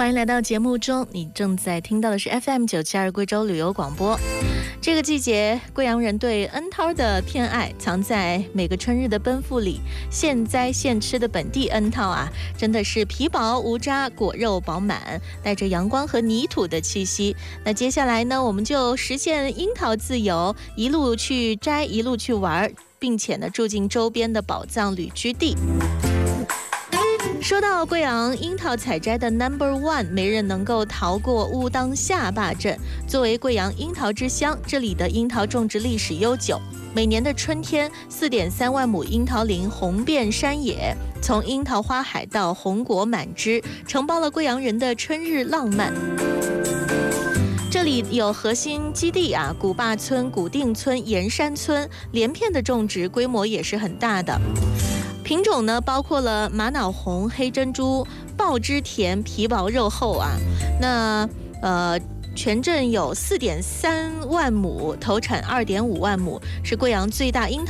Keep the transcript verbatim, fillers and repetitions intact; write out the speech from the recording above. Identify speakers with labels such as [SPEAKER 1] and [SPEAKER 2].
[SPEAKER 1] 欢迎来到节目中，你正在听到的是 F M 九七二贵州旅游广播。这个季节，贵阳人对恩桃的偏爱藏在每个春日的奔赴里。现摘现吃的本地恩桃啊，真的是皮薄无渣，果肉饱满，带着阳光和泥土的气息。那接下来呢，我们就实现樱桃自由，一路去摘，一路去玩，并且呢，住进周边的宝藏旅居地。说到贵阳樱桃采摘的 number one， 没人能够逃过乌当下坝镇。作为贵阳樱桃之乡，这里的樱桃种植历史悠久。每年的春天， 四点三万亩樱桃林红遍山野，从樱桃花海到红果满枝，承包了贵阳人的春日浪漫。这里有核心基地啊，古坝村、古定村、盐山村，连片的种植规模也是很大的。品种呢，包括了玛瑙红、黑珍珠、爆汁甜、皮薄肉厚啊。那呃，全镇有 四点三万亩，投产二点五万亩，是贵阳最大樱桃